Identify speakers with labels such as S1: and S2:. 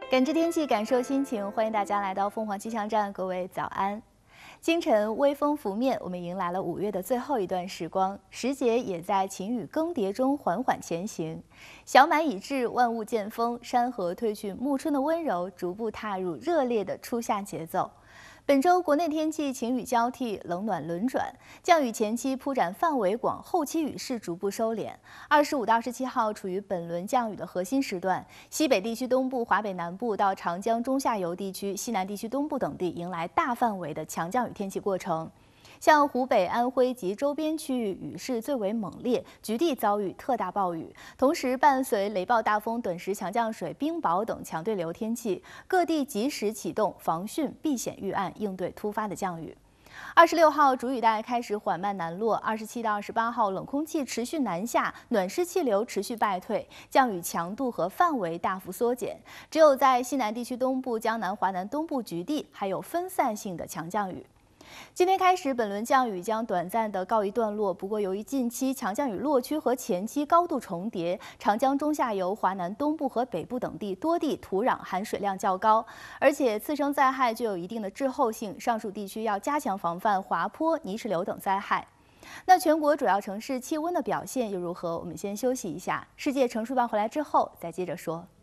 S1: 感知天气，感受心情，欢迎大家来到凤凰气象站，各位早安。清晨微风拂面，我们迎来了5月的最后一段时光，时节也在晴雨更迭中缓缓前行。小满已至，万物渐丰，山河褪去暮春的温柔，逐步踏入热烈的初夏节奏。本周国内天气晴雨交替，冷暖轮转，降雨前期铺展范围广，后期雨势逐步收敛。25到27号处于本轮降雨的核心时段，西北地区东部、华北南部到长江中下游地区、西南地区东部等地迎来大范围的强降雨天气过程。像湖北、安徽及周边区域雨势最为猛烈，局地遭遇特大暴雨，同时伴随雷暴大风、短时强降水、冰雹等强对流天气，各地及时启动防汛避险预案，应对突发的降雨。26号主雨带开始缓慢南落，27到28号冷空气持续南下，暖湿气流持续败退，降雨强度和范围大幅缩减，只有在西南地区东部、江南、华南东部局地还有分散性的强降雨。今天开始，本轮降雨将短暂的告一段落。不过，由于近期强降雨落区和前期高度重叠，长江中下游、华南东部和北部等地多地土壤含水量较高，而且次生灾害具有一定的滞后性，上述地区要加强防范滑坡、泥石流等灾害。那全国主要城市气温的表现又如何？我们先休息一下，世界成熟报回来之后再接着说。